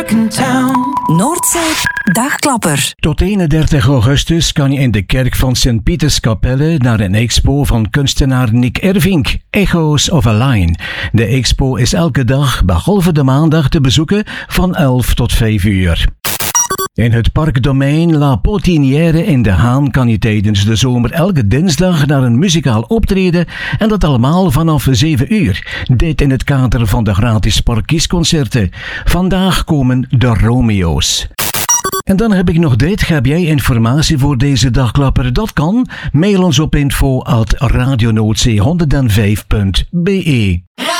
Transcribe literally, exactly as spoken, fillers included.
Noordzee Dagklapper. Tot eenendertig augustus kan je in de kerk van Sint-Pieterskapelle naar een expo van kunstenaar Nick Ervink, Echoes of a Line. De expo is elke dag, behalve de maandag, te bezoeken van elf tot vijf uur. In het parkdomein La Potinière in De Haan kan je tijdens de zomer elke dinsdag naar een muzikaal optreden en dat allemaal vanaf zeven uur. Dit in het kader van de gratis parkkiesconcerten. Vandaag komen de Romeo's. En dan heb ik nog dit. Heb jij informatie voor deze dagklapper? Dat kan. Mail ons op info at radionoordzee honderdvijf punt be.